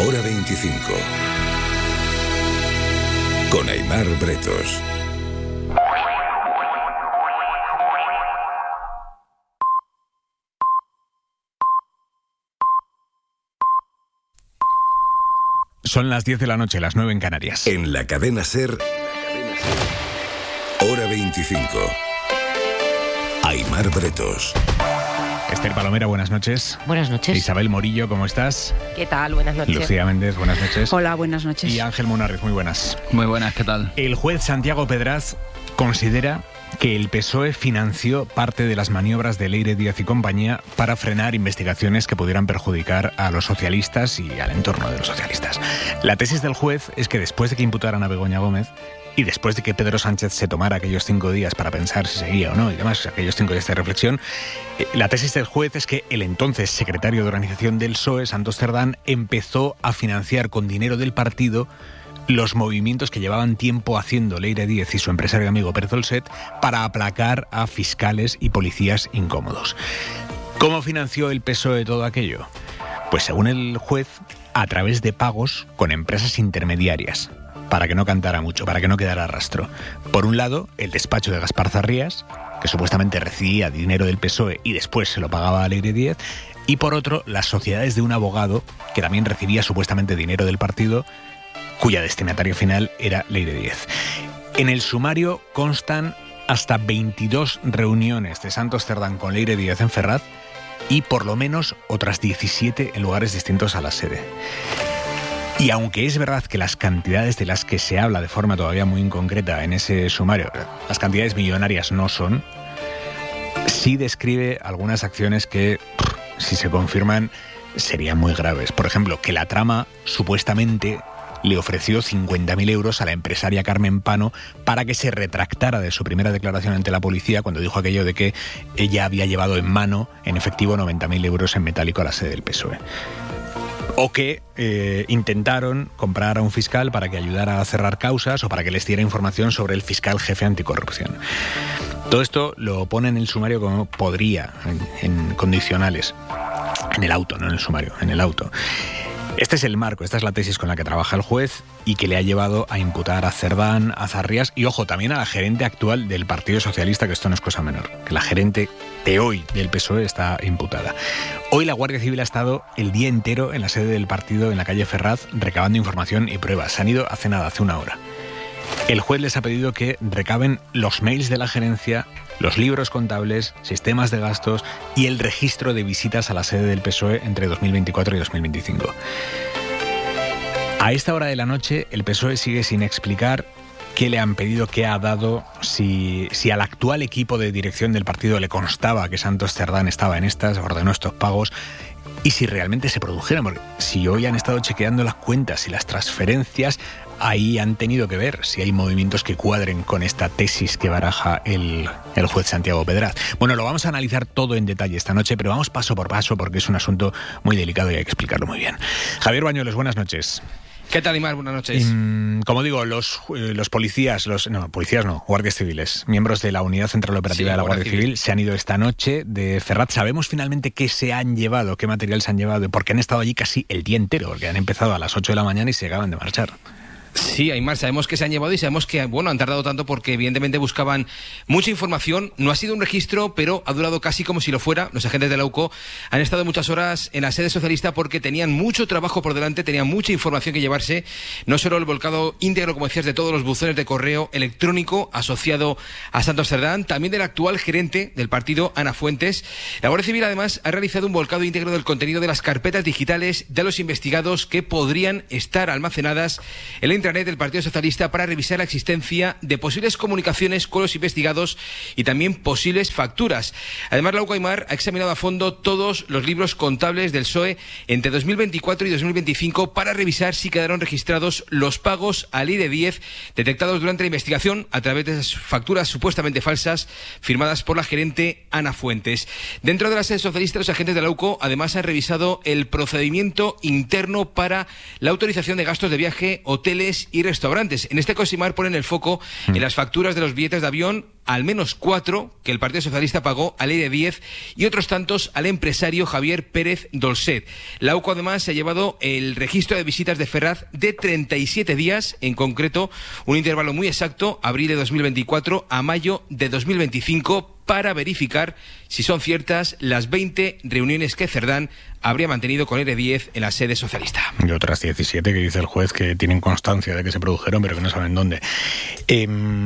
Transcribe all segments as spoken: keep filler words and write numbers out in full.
Hora veinticinco. Con Aimar Bretos. Son las diez de la noche, las nueve en Canarias. En la cadena SER, Hora veinticinco. Aimar Bretos. Esther Palomera, buenas noches. Buenas noches. Isabel Morillo, ¿cómo estás? ¿Qué tal? Buenas noches. Lucía Méndez, buenas noches. Hola, buenas noches. Y Ángel Munarriz, muy buenas. Muy buenas, ¿qué tal? El juez Santiago Pedraz considera que el P S O E financió parte de las maniobras de Leire Díaz y compañía para frenar investigaciones que pudieran perjudicar a los socialistas y al entorno de los socialistas. La tesis del juez es que después de que imputaran a Begoña Gómez y después de que Pedro Sánchez se tomara aquellos cinco días para pensar si seguía o no y demás, aquellos cinco días de reflexión, la tesis del juez es que el entonces secretario de organización del P S O E, Santos Cerdán, empezó a financiar con dinero del partido los movimientos que llevaban tiempo haciendo Leire Díaz y su empresario amigo Pérez Olset para aplacar a fiscales y policías incómodos. ¿Cómo financió el P S O E todo aquello? Pues según el juez, a través de pagos con empresas intermediarias, para que no cantara mucho, para que no quedara rastro. Por un lado, el despacho de Gaspar Zarrías, que supuestamente recibía dinero del P S O E y después se lo pagaba a Leire Díaz, y por otro, las sociedades de un abogado, que también recibía supuestamente dinero del partido, cuya destinatario final era Leire Díaz. En el sumario constan hasta veintidós reuniones de Santos Cerdán con Leire Díaz en Ferraz y por lo menos otras diecisiete en lugares distintos a la sede. Y aunque es verdad que las cantidades de las que se habla de forma todavía muy inconcreta en ese sumario, las cantidades millonarias no son, sí describe algunas acciones que, si se confirman, serían muy graves. Por ejemplo, que la trama supuestamente le ofreció cincuenta mil euros a la empresaria Carmen Pano para que se retractara de su primera declaración ante la policía cuando dijo aquello de que ella había llevado en mano, en efectivo, noventa mil euros en metálico a la sede del P S O E. O que eh, intentaron comprar a un fiscal para que ayudara a cerrar causas o para que les diera información sobre el fiscal jefe anticorrupción. Todo esto lo pone en el sumario como podría, en, en condicionales. En el auto, no en el sumario, en el auto. Este es el marco, esta es la tesis con la que trabaja el juez y que le ha llevado a imputar a Cerdán, a Zarrías y, ojo, también a la gerente actual del Partido Socialista, que esto no es cosa menor, que la gerente de hoy del P S O E está imputada. Hoy la Guardia Civil ha estado el día entero en la sede del partido en la calle Ferraz recabando información y pruebas. Se han ido hace nada, hace una hora. El juez les ha pedido que recaben los mails de la gerencia, los libros contables, sistemas de gastos y el registro de visitas a la sede del P S O E entre dos mil veinticuatro y dos mil veinticinco. A esta hora de la noche, el P S O E sigue sin explicar qué le han pedido, qué ha dado, si, si al actual equipo de dirección del partido le constaba que Santos Cerdán estaba en estas, ordenó estos pagos, y si realmente se produjeron, porque si hoy han estado chequeando las cuentas y las transferencias, ahí han tenido que ver si hay movimientos que cuadren con esta tesis que baraja el, el juez Santiago Pedraz. Bueno, lo vamos a analizar todo en detalle esta noche, pero vamos paso por paso porque es un asunto muy delicado y hay que explicarlo muy bien. Javier Bañuelos, buenas noches. ¿Qué tal, Imar? Buenas noches. Y, como digo, los, eh, los policías, los no, policías no, guardias civiles, miembros de la Unidad Central Operativa sí, de la Guardia Civil, Civil, se han ido esta noche de Ferraz. ¿Sabemos finalmente qué se han llevado, qué material se han llevado? Porque han estado allí casi el día entero, porque han empezado a las ocho de la mañana y se acaban de marchar. Sí, Aimar, sabemos que se han llevado y sabemos que, bueno, han tardado tanto porque evidentemente buscaban mucha información. No ha sido un registro, pero ha durado casi como si lo fuera. Los agentes de la U C O han estado muchas horas en la sede socialista porque tenían mucho trabajo por delante, tenían mucha información que llevarse. No solo el volcado íntegro, como decías, de todos los buzones de correo electrónico asociado a Santos Cerdán, también del actual gerente del partido, Ana Fuentes. La Guardia Civil, además, ha realizado un volcado íntegro del contenido de las carpetas digitales de los investigados que podrían estar almacenadas en la intranet del Partido Socialista para revisar la existencia de posibles comunicaciones con los investigados y también posibles facturas. Además, la U C O, Aimar, ha examinado a fondo todos los libros contables del P S O E entre dos mil veinticuatro y dos mil veinticinco para revisar si quedaron registrados los pagos a Leire Díaz detectados durante la investigación a través de esas facturas supuestamente falsas firmadas por la gerente Ana Fuentes. Dentro de la sede socialista, los agentes de la U C O además han revisado el procedimiento interno para la autorización de gastos de viaje, hoteles hoteles y restaurantes. En este caso, Aimar, ponen el foco mm. en las facturas de los billetes de avión, al menos cuatro que el Partido Socialista pagó a Leire Díez y otros tantos al empresario Javier Pérez Dolcet. La U C O además se ha llevado el registro de visitas de Ferraz de treinta y siete días, en concreto un intervalo muy exacto, abril de dos mil veinticuatro a mayo de dos mil veinticinco, para verificar si son ciertas las veinte reuniones que Cerdán habría mantenido con Leire Díez en la sede socialista. Y otras diecisiete que dice el juez que tienen constancia de que se produjeron, pero que no saben dónde. Eh,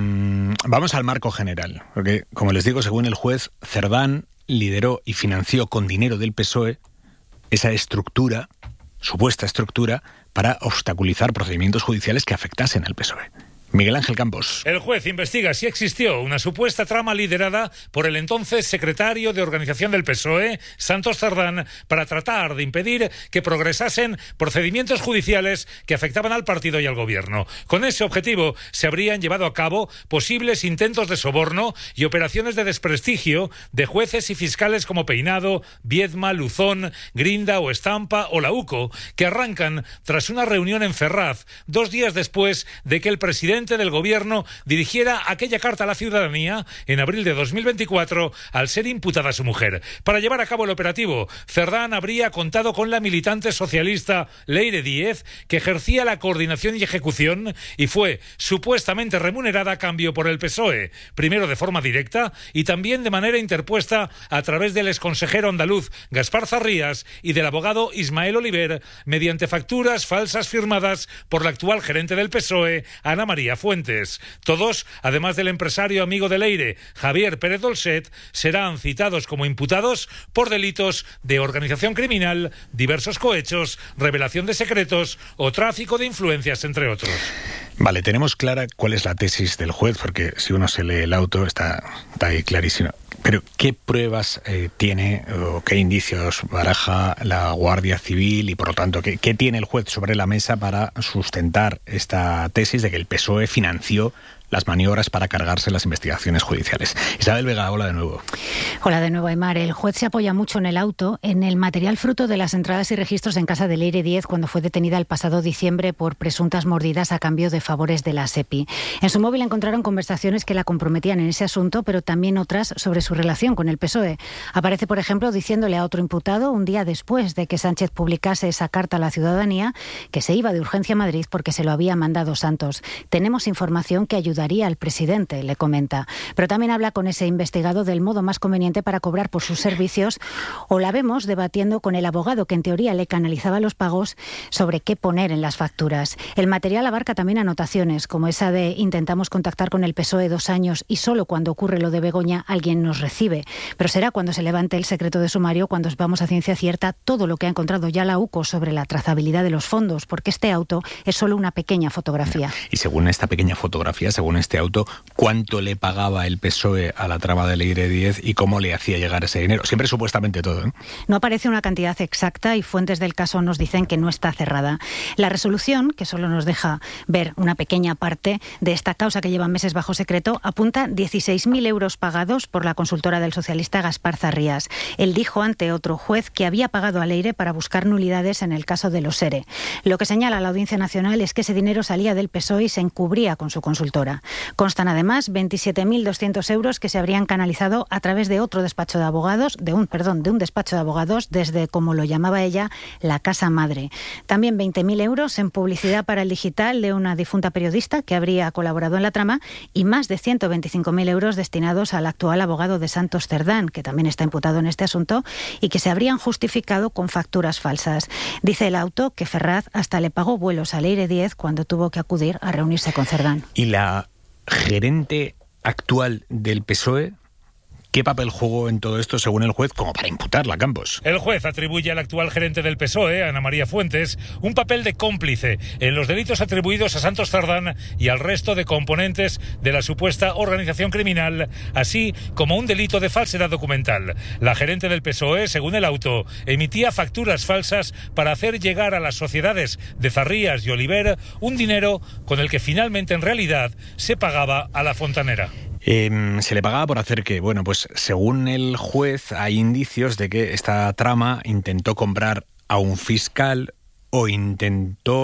vamos al marco general, porque, como les digo, según el juez, Cerdán lideró y financió con dinero del P S O E esa estructura, supuesta estructura, para obstaculizar procedimientos judiciales que afectasen al P S O E. Miguel Ángel Campos. El juez investiga si existió una supuesta trama liderada por el entonces secretario de Organización del P S O E, Santos Cerdán, para tratar de impedir que progresasen procedimientos judiciales que afectaban al partido y al gobierno. Con ese objetivo se habrían llevado a cabo posibles intentos de soborno y operaciones de desprestigio de jueces y fiscales como Peinado, Viedma, Luzón, Grinda o Estampa o la U C O, que arrancan tras una reunión en Ferraz, dos días después de que el presidente del gobierno dirigiera aquella carta a la ciudadanía en abril de dos mil veinticuatro al ser imputada su mujer. Para llevar a cabo el operativo, Cerdán habría contado con la militante socialista Leire Díez, que ejercía la coordinación y ejecución y fue supuestamente remunerada a cambio por el P S O E, primero de forma directa y también de manera interpuesta a través del exconsejero andaluz Gaspar Zarrías y del abogado Ismael Oliver, mediante facturas falsas firmadas por la actual gerente del P S O E, Ana María Fuentes. Todos, además del empresario amigo de Leire, Javier Pérez Dolcet, serán citados como imputados por delitos de organización criminal, diversos cohechos, revelación de secretos o tráfico de influencias, entre otros. Vale, tenemos clara cuál es la tesis del juez, porque si uno se lee el auto está, está ahí clarísimo. Pero, ¿qué pruebas eh, tiene o qué indicios baraja la Guardia Civil y, por lo tanto, ¿qué, qué tiene el juez sobre la mesa para sustentar esta tesis de que el P S O E financió las maniobras para cargarse las investigaciones judiciales? Isabel Vega, hola de nuevo. Hola de nuevo, Aimar. El juez se apoya mucho en el auto, en el material fruto de las entradas y registros en casa de Leire Díez cuando fue detenida el pasado diciembre por presuntas mordidas a cambio de favores de la SEPI. En su móvil encontraron conversaciones que la comprometían en ese asunto, pero también otras sobre su relación con el P S O E. Aparece, por ejemplo, diciéndole a otro imputado, un día después de que Sánchez publicase esa carta a la ciudadanía, que se iba de urgencia a Madrid porque se lo había mandado Santos. Tenemos información que ayudaría al presidente, le comenta. Pero también habla con ese investigado del modo más conveniente para cobrar por sus servicios, o la vemos debatiendo con el abogado que en teoría le canalizaba los pagos sobre qué poner en las facturas. El material abarca también anotaciones, como esa de intentamos contactar con el P S O E dos años y solo cuando ocurre lo de Begoña alguien nos recibe. Pero será cuando se levante el secreto de sumario cuando vamos a ciencia cierta todo lo que ha encontrado ya la U C O sobre la trazabilidad de los fondos, porque este auto es solo una pequeña fotografía. Y según esta pequeña fotografía, según este auto, ¿cuánto le pagaba el P S O E a la trama de Leire Díez y cómo le hacía llegar ese dinero? Siempre supuestamente todo, ¿eh? No aparece una cantidad exacta y fuentes del caso nos dicen que no está cerrada. La resolución, que solo nos deja ver una pequeña parte de esta causa que lleva meses bajo secreto, apunta dieciséis mil euros pagados por la consultora del socialista Gaspar Zarrías. Él dijo ante otro juez que había pagado a Leire para buscar nulidades en el caso de los ERE. Lo que señala la Audiencia Nacional es que ese dinero salía del P S O E y se encubría con su consultora. Constan además veintisiete mil doscientos euros que se habrían canalizado a través de otro despacho de abogados, de un, perdón, de un despacho de abogados desde, como lo llamaba ella, la casa madre. También veinte mil euros en publicidad para el digital de una difunta periodista que habría colaborado en la trama y más de ciento veinticinco mil euros destinados al actual abogado de Santos Cerdán, que también está imputado en este asunto y que se habrían justificado con facturas falsas. Dice el auto que Ferraz hasta le pagó vuelos a Leire Díez cuando tuvo que acudir a reunirse con Cerdán. ¿Y la gerente actual del P S O E, qué papel jugó en todo esto según el juez como para imputarla, Campos? El juez atribuye al actual gerente del P S O E, Ana María Fuentes, un papel de cómplice en los delitos atribuidos a Santos Cerdán y al resto de componentes de la supuesta organización criminal, así como un delito de falsedad documental. La gerente del P S O E, según el auto, emitía facturas falsas para hacer llegar a las sociedades de Zarrías y Oliver un dinero con el que finalmente en realidad se pagaba a la fontanera. Eh, se le pagaba por hacer qué. Bueno, pues según el juez hay indicios de que esta trama intentó comprar a un fiscal o intentó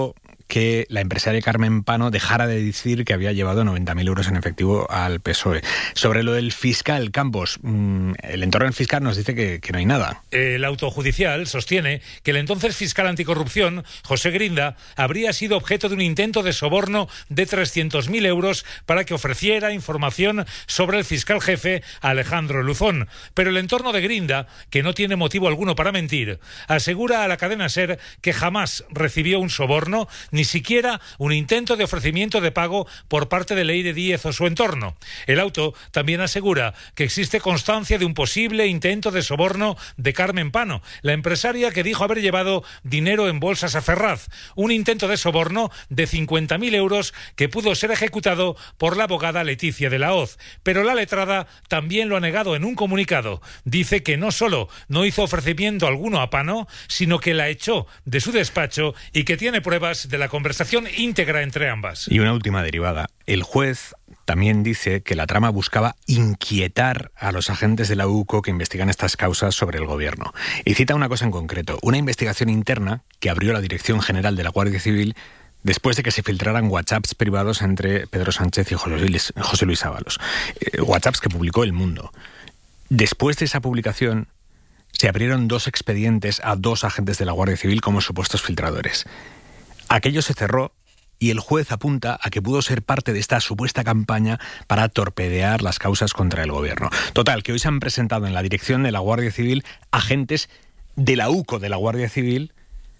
que la empresaria Carmen Pano dejara de decir que había llevado noventa mil euros en efectivo al P S O E. Sobre lo del fiscal Campos, mmm, el entorno del fiscal nos dice que, que no hay nada. El auto judicial sostiene que el entonces fiscal anticorrupción, José Grinda, habría sido objeto de un intento de soborno de trescientos mil euros para que ofreciera información sobre el fiscal jefe Alejandro Luzón. Pero el entorno de Grinda, que no tiene motivo alguno para mentir, asegura a la cadena SER que jamás recibió un soborno, ni siquiera un intento de ofrecimiento de pago por parte de Leire Díez o su entorno. El auto también asegura que existe constancia de un posible intento de soborno de Carmen Pano, la empresaria que dijo haber llevado dinero en bolsas a Ferraz, un intento de soborno de cincuenta mil euros que pudo ser ejecutado por la abogada Leticia de la Hoz. Pero la letrada también lo ha negado en un comunicado. Dice que no solo no hizo ofrecimiento alguno a Pano, sino que la echó de su despacho y que tiene pruebas de la conversación íntegra entre ambas. Y una última derivada. El juez también dice que la trama buscaba inquietar a los agentes de la U C O que investigan estas causas sobre el gobierno. Y cita una cosa en concreto, una investigación interna que abrió la Dirección General de la Guardia Civil después de que se filtraran WhatsApps privados entre Pedro Sánchez y José Luis Ábalos. Eh, WhatsApps que publicó El Mundo. Después de esa publicación, se abrieron dos expedientes a dos agentes de la Guardia Civil como supuestos filtradores. Aquello se cerró y el juez apunta a que pudo ser parte de esta supuesta campaña para torpedear las causas contra el gobierno. Total, que hoy se han presentado en la dirección de la Guardia Civil agentes de la U C O de la Guardia Civil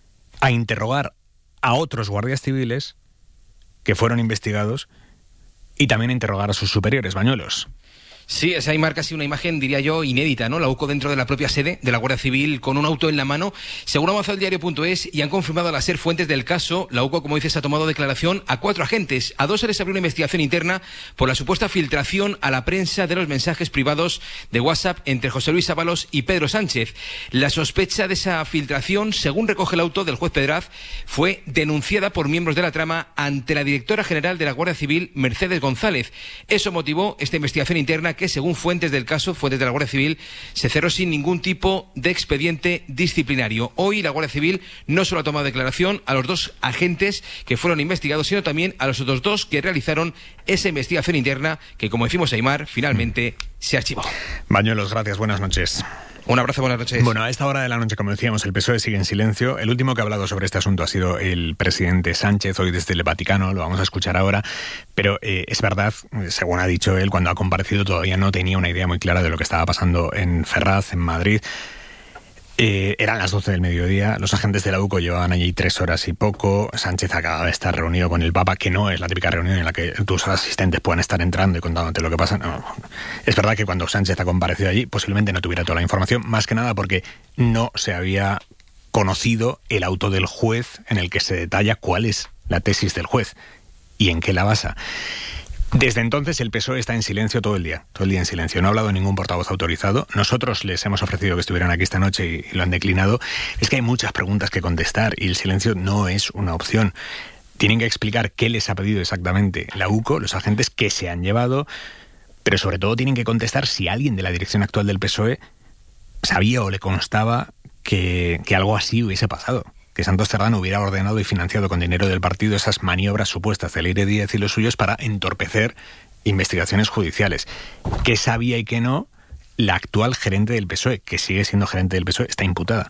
a interrogar a otros guardias civiles que fueron investigados y también a interrogar a sus superiores, Bañuelos. Sí, esa marca casi una imagen, diría yo, inédita, ¿no? La U C O dentro de la propia sede de la Guardia Civil con un auto en la mano. Según ha avanzado el diario punto es y han confirmado a las SER fuentes del caso, la U C O, como dices, ha tomado declaración a cuatro agentes. A dos se les abrió una investigación interna por la supuesta filtración a la prensa de los mensajes privados de WhatsApp entre José Luis Ábalos y Pedro Sánchez. La sospecha de esa filtración, según recoge el auto del juez Pedraz, fue denunciada por miembros de la trama ante la directora general de la Guardia Civil, Mercedes González. Eso motivó esta investigación interna que, según fuentes del caso, fuentes de la Guardia Civil, se cerró sin ningún tipo de expediente disciplinario. Hoy la Guardia Civil no solo ha tomado declaración a los dos agentes que fueron investigados, sino también a los otros dos que realizaron esa investigación interna que, como decimos, Aimar, finalmente se archivó. Bañuelos, gracias, buenas noches. Un abrazo, buenas noches. Bueno, a esta hora de la noche, como decíamos, el P S O E sigue en silencio. El último que ha hablado sobre este asunto ha sido el presidente Sánchez, hoy desde el Vaticano, lo vamos a escuchar ahora. Pero eh, es verdad, según ha dicho él, cuando ha comparecido todavía no tenía una idea muy clara de lo que estaba pasando en Ferraz, en Madrid. Eh, eran las doce del mediodía, los agentes de la U C O llevaban allí tres horas y poco. Sánchez acaba de estar reunido con el Papa, que no es la típica reunión en la que tus asistentes puedan estar entrando y contándote lo que pasa. No. Es verdad que cuando Sánchez ha comparecido allí, posiblemente no tuviera toda la información, más que nada porque no se había conocido el auto del juez en el que se detalla cuál es la tesis del juez y en qué la basa. Desde entonces el P S O E está en silencio todo el día, todo el día en silencio. No ha hablado ningún portavoz autorizado. Nosotros les hemos ofrecido que estuvieran aquí esta noche y lo han declinado. Es que hay muchas preguntas que contestar y el silencio no es una opción. Tienen que explicar qué les ha pedido exactamente la U C O, los agentes que se han llevado, pero sobre todo tienen que contestar si alguien de la dirección actual del P S O E sabía o le constaba que, que algo así hubiese pasado. Que Santos Cerdán hubiera ordenado y financiado con dinero del partido esas maniobras supuestas de Leire Díez y los suyos para entorpecer investigaciones judiciales. ¿Qué sabía y qué no la actual gerente del P S O E, que sigue siendo gerente del P S O E, está imputada?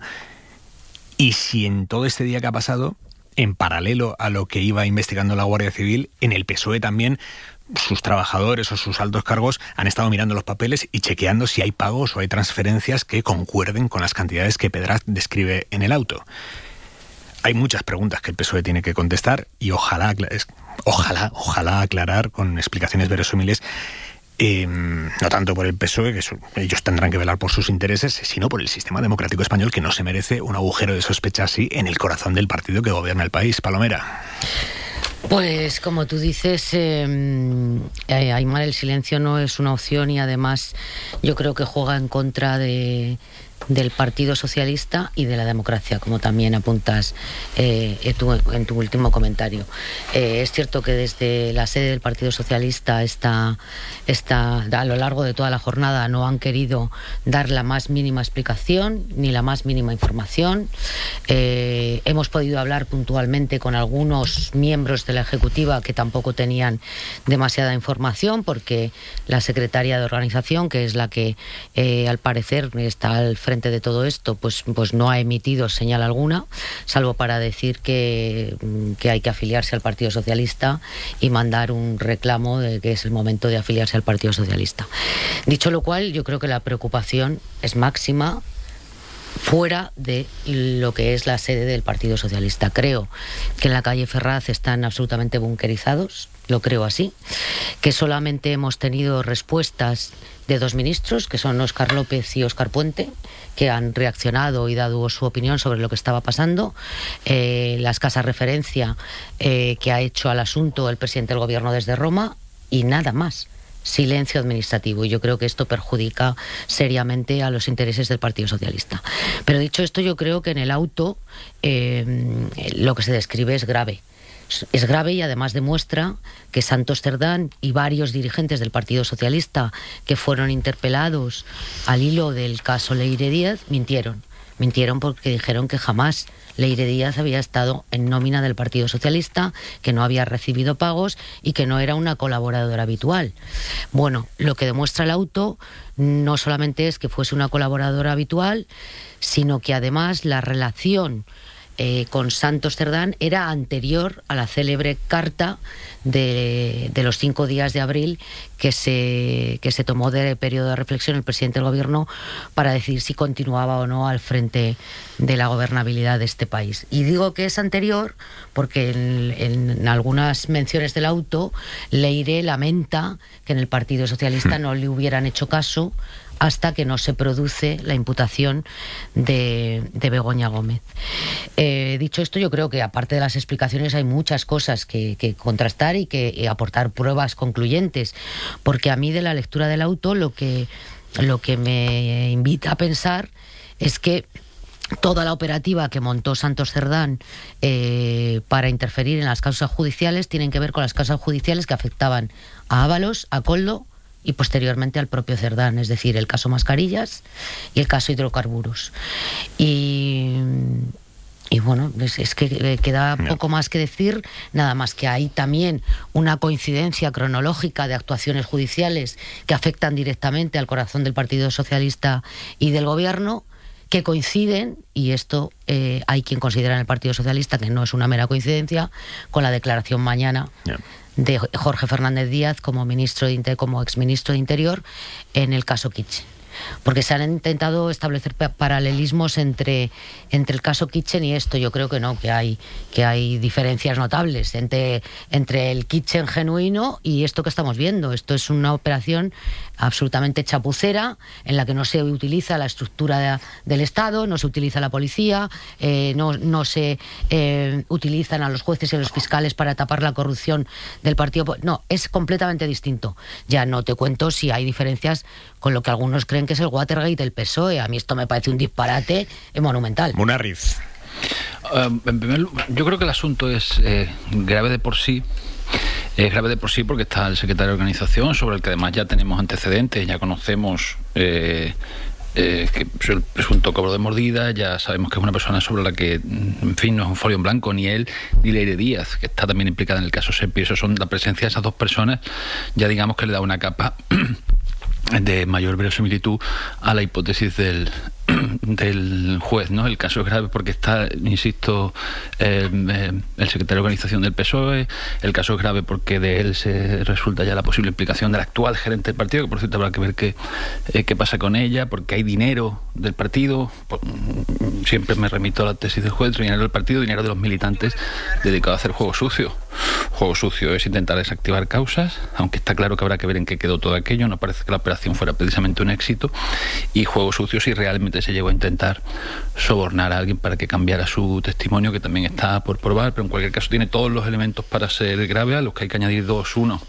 Y si en todo este día que ha pasado, en paralelo a lo que iba investigando la Guardia Civil, en el P S O E también sus trabajadores o sus altos cargos han estado mirando los papeles y chequeando si hay pagos o hay transferencias que concuerden con las cantidades que Pedraz describe en el auto. Hay muchas preguntas que el P S O E tiene que contestar y ojalá, ojalá, ojalá aclarar con explicaciones verosímiles, eh, no tanto por el P S O E, que eso, ellos tendrán que velar por sus intereses, sino por el sistema democrático español, que no se merece un agujero de sospecha así en el corazón del partido que gobierna el país. Palomera. Pues como tú dices, eh, Aimar, el silencio no es una opción y además yo creo que juega en contra de... del Partido Socialista y de la democracia, como también apuntas eh, en, tu, en tu último comentario. Eh, es cierto que desde la sede del Partido Socialista está, está, a lo largo de toda la jornada no han querido dar la más mínima explicación ni la más mínima información. Eh, hemos podido hablar puntualmente con algunos miembros de la Ejecutiva que tampoco tenían demasiada información, porque la secretaria de organización, que es la que eh, al parecer está al frente de todo esto, pues, pues no ha emitido señal alguna, salvo para decir que, que hay que afiliarse al Partido Socialista y mandar un reclamo de que es el momento de afiliarse al Partido Socialista. Dicho lo cual, yo creo que la preocupación es máxima fuera de lo que es la sede del Partido Socialista. Creo que en la calle Ferraz están absolutamente bunkerizados, lo creo así, que solamente hemos tenido respuestas de dos ministros, que son Óscar López y Óscar Puente, que han reaccionado y dado su opinión sobre lo que estaba pasando. Eh, la escasa referencia eh, que ha hecho al asunto el presidente del Gobierno desde Roma, y nada más. Silencio administrativo, y yo creo que esto perjudica seriamente a los intereses del Partido Socialista. Pero dicho esto, yo creo que en el auto eh, lo que se describe es grave. Es grave y además demuestra que Santos Cerdán y varios dirigentes del Partido Socialista que fueron interpelados al hilo del caso Leire Díaz mintieron. Mintieron porque dijeron que jamás Leire Díaz había estado en nómina del Partido Socialista, que no había recibido pagos y que no era una colaboradora habitual. Bueno, lo que demuestra el auto no solamente es que fuese una colaboradora habitual, sino que además la relación Eh, con Santos Cerdán era anterior a la célebre carta de, de los cinco días de abril que se, que se tomó de periodo de reflexión el presidente del Gobierno para decidir si continuaba o no al frente de la gobernabilidad de este país. Y digo que es anterior porque en, en algunas menciones del auto Leire lamenta que en el Partido Socialista no le hubieran hecho caso hasta que no se produce la imputación de, de Begoña Gómez. Eh, dicho esto, yo creo que aparte de las explicaciones hay muchas cosas que, que contrastar y que y aportar pruebas concluyentes, porque a mí de la lectura del auto lo que, lo que me invita a pensar es que toda la operativa que montó Santos Cerdán eh, para interferir en las causas judiciales tienen que ver con las causas judiciales que afectaban a Ábalos, a Koldo y posteriormente al propio Cerdán, es decir, el caso Mascarillas y el caso Hidrocarburos. Y, y bueno, es, es que queda poco más que decir, nada más que hay también una coincidencia cronológica de actuaciones judiciales que afectan directamente al corazón del Partido Socialista y del Gobierno, que coinciden, y esto eh, hay quien considera en el Partido Socialista que no es una mera coincidencia, con la declaración mañana yeah. de Jorge Fernández Díaz como ministro de Inter, como exministro de Interior en el caso Kitchen. Porque se han intentado establecer paralelismos entre, entre el caso Kitchen y esto. Yo creo que no, que hay, que hay diferencias notables entre, entre el Kitchen genuino y esto que estamos viendo. Esto es una operación absolutamente chapucera en la que no se utiliza la estructura de, del Estado, no se utiliza la policía, eh, no, no se eh, utilizan a los jueces y a los fiscales para tapar la corrupción del partido. No, es completamente distinto. Ya no te cuento si hay diferencias con lo que algunos creen que es el Watergate del P S O E. A mí esto me parece un disparate monumental. Munarriz. Uh, en primer lugar, yo creo que el asunto es eh, grave de por sí. Es grave de por sí porque está el secretario de Organización, sobre el que además ya tenemos antecedentes, ya conocemos eh, eh, que es el presunto cobro de mordida, ya sabemos que es una persona sobre la que, en fin, no es un folio en blanco, ni él ni Leire Díaz, que está también implicada en el caso SEPI. Eso son la presencia de esas dos personas, ya digamos que le da una capa de mayor verosimilitud a la hipótesis del del juez, ¿no? El caso es grave porque está, insisto, eh, eh, el secretario de Organización del P S O E. El caso es grave porque de él se resulta ya la posible implicación del actual gerente del partido, que por cierto habrá que ver qué, eh, qué pasa con ella, porque hay dinero del partido. Por, siempre me remito a la tesis del juez: dinero del partido, dinero de los militantes dedicado a hacer juego sucio. Juego sucio es intentar desactivar causas, aunque está claro que habrá que ver en qué quedó todo aquello. No parece que la operación fuera precisamente un éxito. Y juego sucio si realmente se llegó a intentar sobornar a alguien para que cambiara su testimonio, que también está por probar, pero en cualquier caso tiene todos los elementos para ser grave, a los que hay que añadir dos. Uno,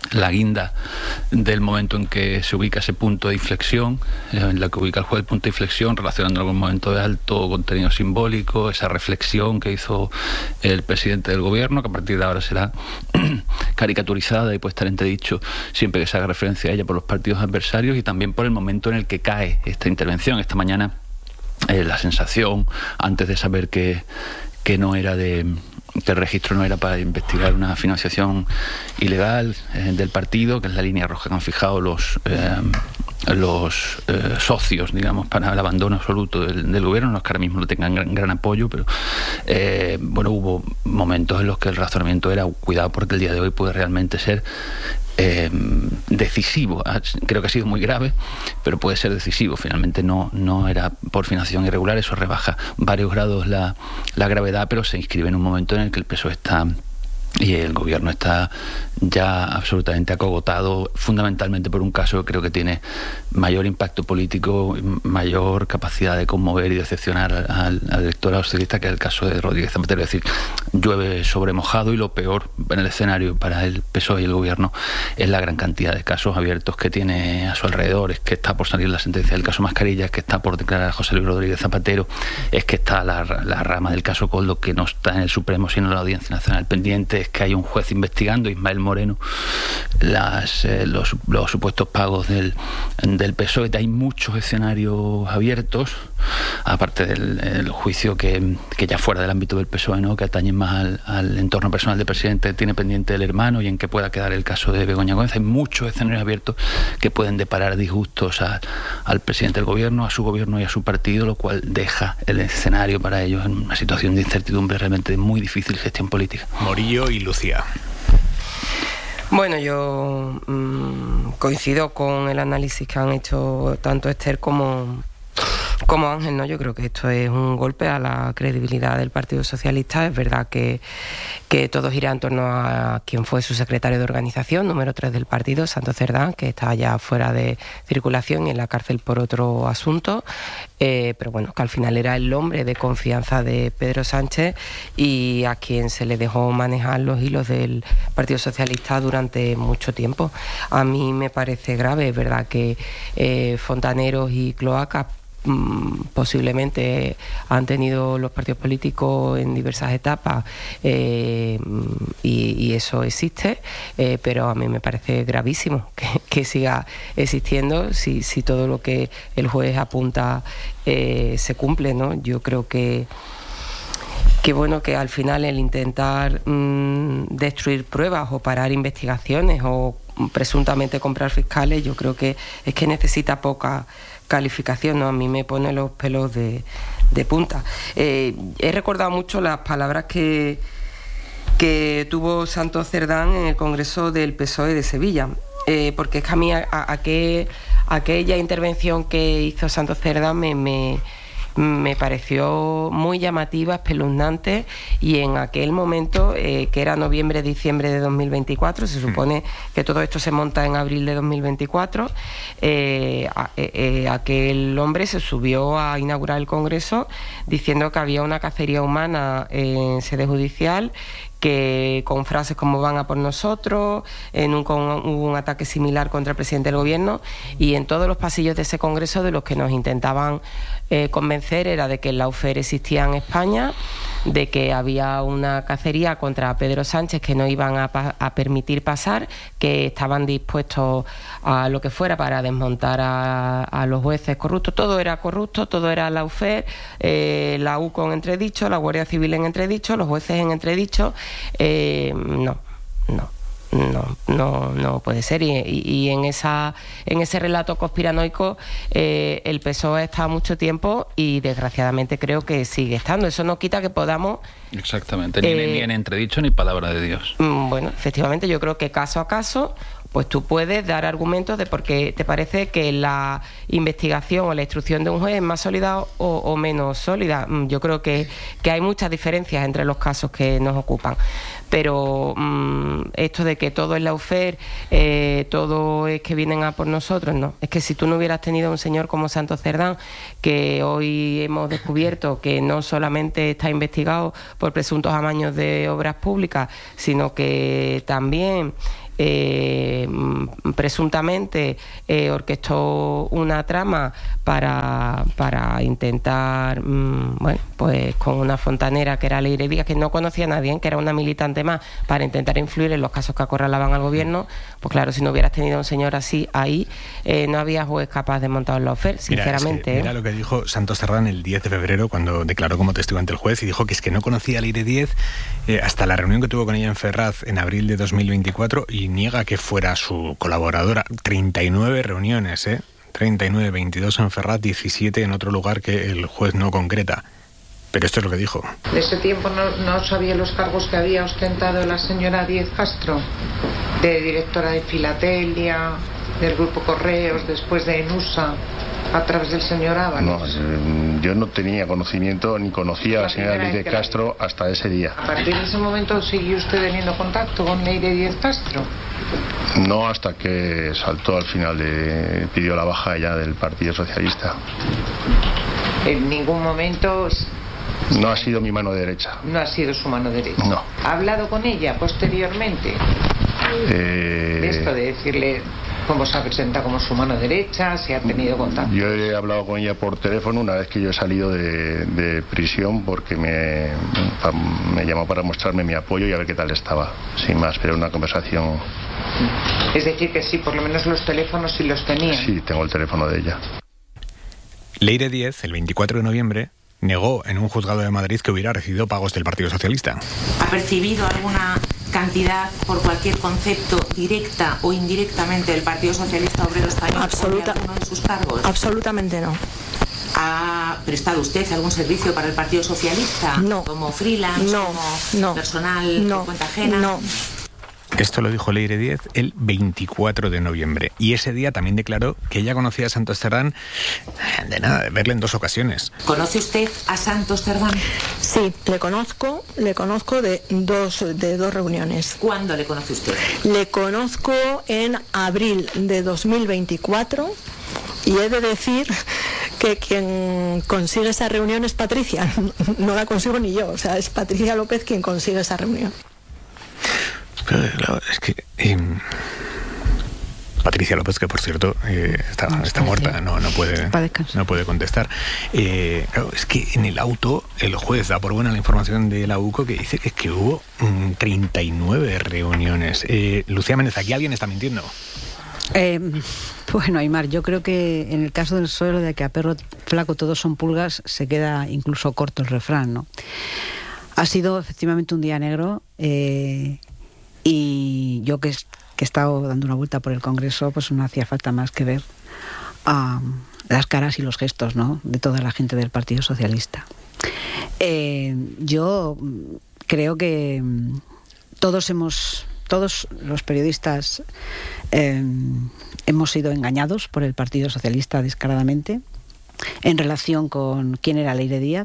la guinda del momento en que se ubica ese punto de inflexión, en la que ubica el juez el punto de inflexión, relacionándolo con un momento de alto contenido simbólico, esa reflexión que hizo el presidente del gobierno, que a partir de ahora será caricaturizada y puede estar entredicho siempre que se haga referencia a ella por los partidos adversarios, y también por el momento en el que cae esta intervención. Esta mañana eh, la sensación, antes de saber que, que no era de... que el registro no era para investigar una financiación ilegal eh, del partido, que es la línea roja que han fijado los eh, los eh, socios, digamos, para el abandono absoluto del, del gobierno. No es que ahora mismo no tengan gran, gran apoyo, pero eh, bueno, hubo momentos en los que el razonamiento era cuidado, porque el día de hoy puede realmente ser Eh, decisivo. Creo que ha sido muy grave, pero puede ser decisivo. Finalmente no, no era por financiación irregular, eso rebaja varios grados la, la gravedad, pero se inscribe en un momento en el que el P S O E está y el gobierno está ya absolutamente acogotado, fundamentalmente por un caso que creo que tiene mayor impacto político, mayor capacidad de conmover y decepcionar al, al electorado socialista, que es el caso de Rodríguez Zapatero. Es decir, llueve sobre mojado, y lo peor en el escenario para el P S O E y el gobierno es la gran cantidad de casos abiertos que tiene a su alrededor. Es que está por salir la sentencia del caso Mascarilla, es que está por declarar a José Luis Rodríguez Zapatero, es que está la, la rama del caso Koldo, que no está en el Supremo sino en la Audiencia Nacional pendiente, es que hay un juez investigando, Ismael Moreno, las, eh, los, los supuestos pagos del, del P S O E. Hay muchos escenarios abiertos, aparte del el juicio que, que ya fuera del ámbito del P S O E, ¿no?, que atañen más al, al entorno personal del presidente, tiene pendiente el hermano, y en que pueda quedar el caso de Begoña Gómez. Hay muchos escenarios abiertos que pueden deparar disgustos a, al presidente del gobierno, a su gobierno y a su partido, lo cual deja el escenario para ellos en una situación de incertidumbre realmente muy difícil gestión política. Morillo y Lucía. Bueno, yo mmm, coincido con el análisis que han hecho tanto Esther como, como Ángel, ¿no? Yo creo que esto es un golpe a la credibilidad del Partido Socialista. Es verdad que, que todo gira en torno a quien fue su secretario de organización, número tres del partido, Santos Cerdán, que está ya fuera de circulación y en la cárcel por otro asunto. Eh, pero bueno, que al final era el hombre de confianza de Pedro Sánchez y a quien se le dejó manejar los hilos del Partido Socialista durante mucho tiempo. A mí me parece grave. Es verdad que eh, fontaneros y cloacas posiblemente han tenido los partidos políticos en diversas etapas, eh, y, y eso existe, eh, pero a mí me parece gravísimo que, que siga existiendo si, si todo lo que el juez apunta eh, se cumple, ¿no? Yo creo que que bueno, que al final el intentar mmm, destruir pruebas o parar investigaciones o presuntamente comprar fiscales, yo creo que es que necesita poca calificación, ¿no? A mí me pone los pelos de, de punta. Eh, he recordado mucho las palabras que, que tuvo Santos Cerdán en el Congreso del P S O E de Sevilla, eh, porque es que a mí a, a, a que, aquella intervención que hizo Santos Cerdán me... me me pareció muy llamativa, espeluznante, y en aquel momento, eh, que era noviembre, diciembre de dos mil veinticuatro, se supone que todo esto se monta en abril de dos mil veinticuatro, eh, a, eh, aquel hombre se subió a inaugurar el Congreso diciendo que había una cacería humana en sede judicial, que con frases como van a por nosotros, en un, con, hubo un ataque similar contra el presidente del gobierno, y en todos los pasillos de ese congreso de los que nos intentaban eh, convencer era de que el lawfare existía en España, de que había una cacería contra Pedro Sánchez que no iban a, a permitir pasar, que estaban dispuestos a lo que fuera para desmontar a, a los jueces corruptos. Todo era corrupto, todo era lawfare, eh, la U C O en entredicho, la Guardia Civil en entredicho, los jueces en entredicho. Eh, no, no. No, no, no puede ser. Y, y, y en esa, en ese relato conspiranoico, eh, el P S O E está mucho tiempo y desgraciadamente creo que sigue estando. Eso no quita que podamos. Exactamente, ni, eh, ni en entredicho ni palabra de Dios. Bueno, efectivamente, yo creo que caso a caso, pues tú puedes dar argumentos de por qué te parece que la investigación o la instrucción de un juez es más sólida o, o menos sólida. Yo creo que, que hay muchas diferencias entre los casos que nos ocupan. Pero mmm, esto de que todo es lawfare, eh, todo es que vienen a por nosotros, no. Es que si tú no hubieras tenido un señor como Santos Cerdán, que hoy hemos descubierto que no solamente está investigado por presuntos amaños de obras públicas, sino que también eh, presuntamente eh, orquestó una trama para, para intentar, mmm, bueno, pues con una fontanera que era Leire Díaz, que no conocía a nadie, que era una militante más, para intentar influir en los casos que acorralaban al gobierno. Pues claro, si no hubieras tenido un señor así ahí, eh, no había juez capaz de montar los lawfare, sinceramente. Mira, es que, mira lo que dijo Santos Cerdán el diez de febrero cuando declaró como testigo ante el juez y dijo que es que no conocía a Leire Díaz eh, hasta la reunión que tuvo con ella en Ferraz en abril de dos mil veinticuatro y niega que fuera su colaboradora. treinta y nueve reuniones, ¿eh? treinta y nueve, veintidós en Ferraz, diecisiete en otro lugar que el juez no concreta. Pero esto es lo que dijo. ¿De ese tiempo no, no sabía los cargos que había ostentado la señora Díez Castro? De directora de Filatelia, del Grupo Correos, después de Enusa, a través del señor Ábalos. No, yo no tenía conocimiento ni conocía a la señora Díez Castro hasta ese día. ¿A partir de ese momento siguió usted teniendo contacto con Leire Díez Castro? No, hasta que saltó al final, de pidió la baja ya del Partido Socialista. En ningún momento... No ha sido mi mano derecha. No ha sido su mano derecha. No. ¿Ha hablado con ella posteriormente? Eh... De esto de decirle cómo se presenta como su mano derecha, si ha tenido contacto. Yo he hablado con ella por teléfono una vez que yo he salido de, de prisión porque me, me llamó para mostrarme mi apoyo y a ver qué tal estaba. Sin más, pero una conversación... Es decir, que sí, por lo menos los teléfonos sí los tenía. Sí, tengo el teléfono de ella. Leire Díez, el veinticuatro de noviembre, negó en un juzgado de Madrid que hubiera recibido pagos del Partido Socialista. ¿Ha percibido alguna cantidad por cualquier concepto directa o indirectamente del Partido Socialista Obrero Español Absoluta, de alguno de sus cargos? Absolutamente no. ¿Ha prestado usted algún servicio para el Partido Socialista? No. ¿Como freelance? No. ¿Como no. personal no. por cuenta ajena? No. Esto lo dijo Leire Díez el veinticuatro de noviembre. Y ese día también declaró que ella conocía a Santos Cerdán de nada, de verle en dos ocasiones. ¿Conoce usted a Santos Cerdán? Sí, le conozco, le conozco de dos, de dos reuniones. ¿Cuándo le conoce usted? Le conozco en abril de dos mil veinticuatro y he de decir que quien consigue esa reunión es Patricia. No la consigo ni yo, o sea, es Patricia López quien consigue esa reunión. Pero, claro, es que eh, Patricia López, que por cierto eh, está, está muerta, no, no puede no puede contestar. Eh, claro, es que en el auto el juez da por buena la información de la U C O que dice que, que hubo mm, treinta y nueve reuniones. Eh, Lucía Méndez, ¿aquí alguien está mintiendo? Eh, bueno, Aimar, yo creo que en el caso del suelo de que a perro flaco todos son pulgas, se queda incluso corto el refrán, ¿no? Ha sido efectivamente un día negro. Eh, Y yo que, que he estado dando una vuelta por el Congreso, pues no hacía falta más que ver um, las caras y los gestos, ¿no?, de toda la gente del Partido Socialista. Eh, yo creo que todos hemos, todos los periodistas eh, hemos sido engañados por el Partido Socialista descaradamente en relación con quién era Leire Díaz.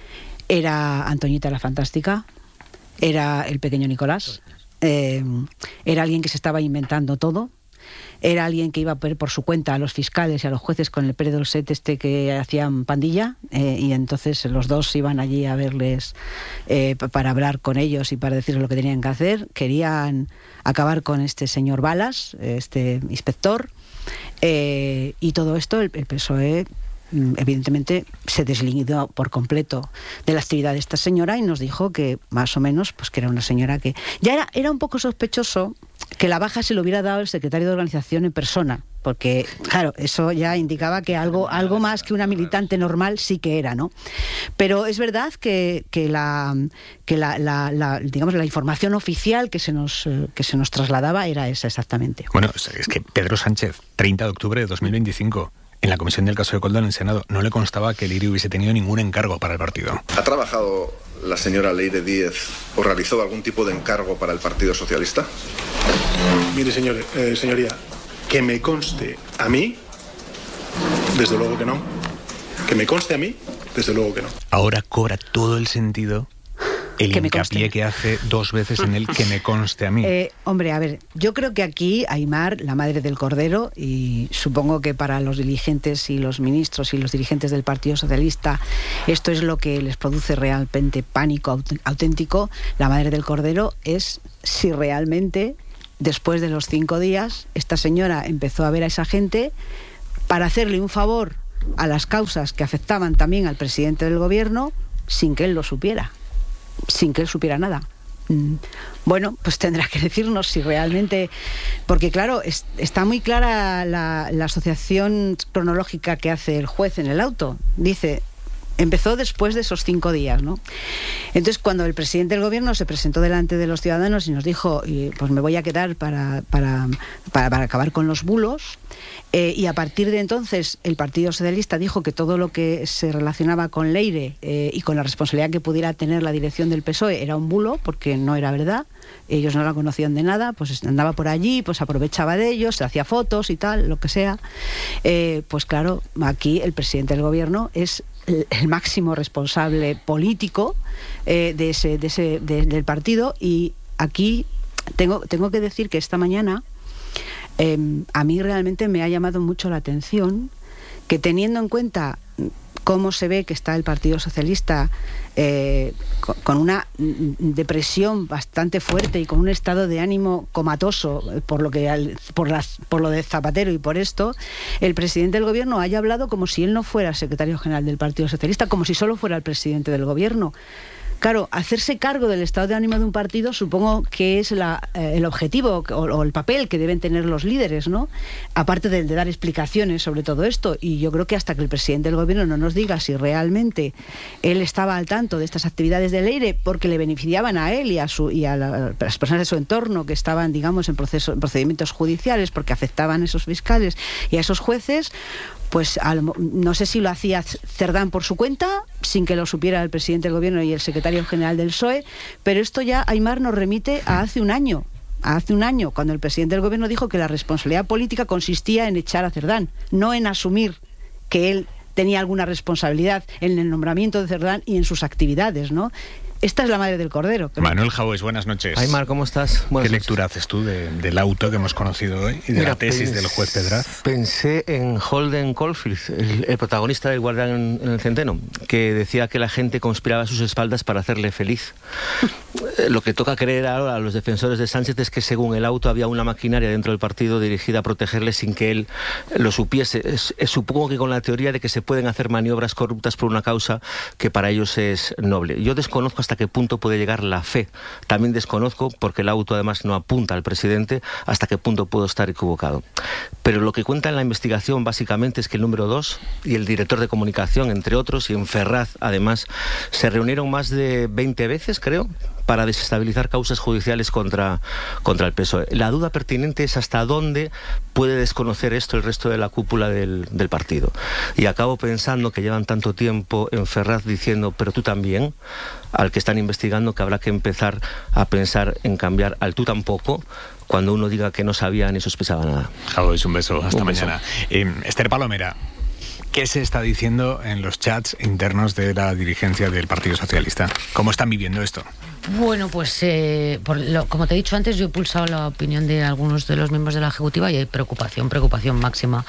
Era Antoñita la Fantástica, era el pequeño Nicolás. Eh, era alguien que se estaba inventando todo, era alguien que iba a ver por su cuenta a los fiscales y a los jueces con el pre-dolcet este que hacían pandilla, eh, y entonces los dos iban allí a verles eh, para hablar con ellos y para decirles lo que tenían que hacer. Querían acabar con este señor Balas, este inspector, eh, y todo esto el, el P S O E evidentemente se deslindó por completo de la actividad de esta señora y nos dijo que más o menos pues que era una señora que ya era, era un poco sospechoso que la baja se lo hubiera dado el secretario de organización en persona, porque claro, eso ya indicaba que algo, algo más que una militante normal sí que era, ¿no? Pero es verdad que, que, la, que la, la, la, digamos, la información oficial que se nos, que se nos trasladaba era esa exactamente. Bueno, es que Pedro Sánchez, treinta de octubre de dos mil veinticinco, en la comisión del caso de Coldo en el Senado, no le constaba que Leire hubiese tenido ningún encargo para el partido. ¿Ha trabajado la señora Leire Díez o realizó algún tipo de encargo para el Partido Socialista? Mire, señor, eh, señoría, que me conste a mí, desde luego que no. Que me conste a mí, desde luego que no. Ahora cobra todo el sentido el que hincapié que hace dos veces en el que me conste a mí. Eh, hombre, a ver, yo creo que aquí Aimar, la madre del Cordero, y supongo que para los dirigentes y los ministros y los dirigentes del Partido Socialista esto es lo que les produce realmente pánico auténtico, la madre del Cordero es si realmente después de los cinco días, esta señora empezó a ver a esa gente para hacerle un favor a las causas que afectaban también al presidente del gobierno sin que él lo supiera, sin que él supiera nada. Bueno, pues tendrá que decirnos si realmente, porque claro, es, está muy clara la, la asociación cronológica que hace el juez en el auto. Dice, empezó después de esos cinco días, ¿no? Entonces, cuando el presidente del gobierno se presentó delante de los ciudadanos y nos dijo, y, pues me voy a quedar para, para, para, para acabar con los bulos, eh, y a partir de entonces el Partido Socialista dijo que todo lo que se relacionaba con Leire eh, y con la responsabilidad que pudiera tener la dirección del P S O E era un bulo, porque no era verdad, ellos no la conocían de nada, pues andaba por allí, pues aprovechaba de ellos, se hacía fotos y tal, lo que sea. Eh, pues claro, aquí el presidente del gobierno es el, el máximo responsable político eh, de ese, de ese, de, del partido, y aquí tengo, tengo que decir que esta mañana eh, a mí realmente me ha llamado mucho la atención que, teniendo en cuenta cómo se ve que está el Partido Socialista eh, con una depresión bastante fuerte y con un estado de ánimo comatoso por lo que por las por lo de Zapatero y por esto, el presidente del gobierno haya hablado como si él no fuera el secretario general del Partido Socialista, como si solo fuera el presidente del gobierno. Claro, hacerse cargo del estado de ánimo de un partido supongo que es la, eh, el objetivo o, o el papel que deben tener los líderes, ¿no? Aparte de, de dar explicaciones sobre todo esto. Y yo creo que hasta que el presidente del gobierno no nos diga si realmente él estaba al tanto de estas actividades de Leire porque le beneficiaban a él y a, su, y a, la, a las personas de su entorno que estaban, digamos, en, proceso, en procedimientos judiciales porque afectaban a esos fiscales y a esos jueces, pues al, no sé si lo hacía Cerdán por su cuenta, sin que lo supiera el presidente del gobierno y el secretario general del P S O E, pero esto ya, Aimar, nos remite a hace un año, a hace un año, cuando el presidente del gobierno dijo que la responsabilidad política consistía en echar a Cerdán, no en asumir que él tenía alguna responsabilidad en el nombramiento de Cerdán y en sus actividades, ¿no? Esta es la madre del cordero. Pero... Manuel Jaues, buenas noches. Aimar, ¿cómo estás? Buenas ¿Qué noches. lectura haces tú de, del auto que hemos conocido hoy y de Mira, la tesis pens- del juez Pedraz? Pensé en Holden Caulfield, el, el protagonista del Guardián en, en el Centeno, que decía que la gente conspiraba a sus espaldas para hacerle feliz. Lo que toca creer ahora a los defensores de Sánchez es que, según el auto, había una maquinaria dentro del partido dirigida a protegerle sin que él lo supiese. Es, es, supongo que con la teoría de que se pueden hacer maniobras corruptas por una causa que para ellos es noble. Yo desconozco hasta qué punto puede llegar la fe. También desconozco, porque el auto además no apunta al presidente, hasta qué punto puedo estar equivocado. Pero lo que cuenta en la investigación básicamente es que el número dos y el director de comunicación, entre otros, y en Ferraz además, se reunieron más de veinte veces, creo, para desestabilizar causas judiciales contra, contra el P S O E. La duda pertinente es hasta dónde puede desconocer esto el resto de la cúpula del, del partido. Y acabo pensando que llevan tanto tiempo en Ferraz diciendo, pero tú también, al que están investigando, que habrá que empezar a pensar en cambiar al tú tampoco, cuando uno diga que no sabía ni sospechaba nada. Jaues, un beso. Hasta un beso. mañana. Eh, Esther Palomera, ¿qué se está diciendo en los chats internos de la dirigencia del Partido Socialista? ¿Cómo están viviendo esto? Bueno, pues eh, por lo, como te he dicho antes, yo he pulsado la opinión de algunos de los miembros de la Ejecutiva y hay preocupación, preocupación máxima,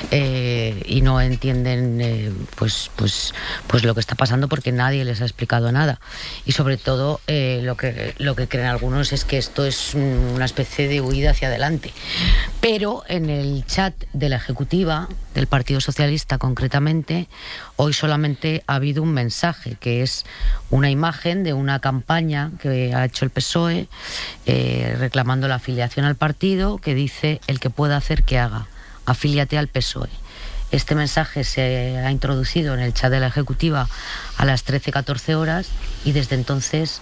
eh, y no entienden eh, pues, pues, pues lo que está pasando porque nadie les ha explicado nada. Y sobre todo eh, lo que, lo que creen algunos es que esto es una especie de huida hacia adelante. Pero en el chat de la Ejecutiva, del Partido Socialista concretamente, hoy solamente ha habido un mensaje, que es una imagen de una campaña que ha hecho el P S O E eh, reclamando la afiliación al partido, que dice: el que pueda hacer que haga, afíliate al P S O E. Este mensaje se ha introducido en el chat de la Ejecutiva a las trece catorce horas y desde entonces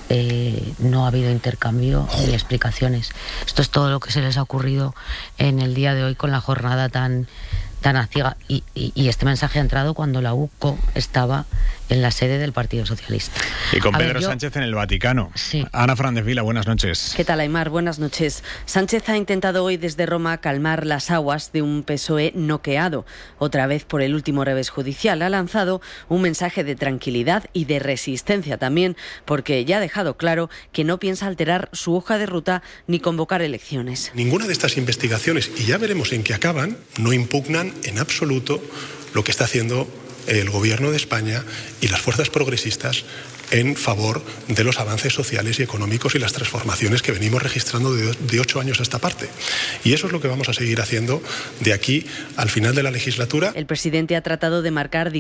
eh, no ha habido intercambio ni explicaciones. Esto es todo lo que se les ha ocurrido en el día de hoy con la jornada tan tan aciaga, y, y, y este mensaje ha entrado cuando la U C O estaba en la sede del Partido Socialista. Y con A Pedro ver, yo... Sánchez en el Vaticano. Sí. Ana Fernández Vila, buenas noches. ¿Qué tal, Aimar? Buenas noches. Sánchez ha intentado hoy desde Roma calmar las aguas de un P S O E noqueado, otra vez por el último revés judicial. Ha lanzado un mensaje de tranquilidad y de resistencia también, porque ya ha dejado claro que no piensa alterar su hoja de ruta ni convocar elecciones. Ninguna de estas investigaciones, y ya veremos en qué acaban, no impugnan en absoluto lo que está haciendo el Gobierno de España y las fuerzas progresistas en favor de los avances sociales y económicos y las transformaciones que venimos registrando de, de ocho años a esta parte. Y eso es lo que vamos a seguir haciendo de aquí al final de la legislatura. El presidente ha tratado de marcar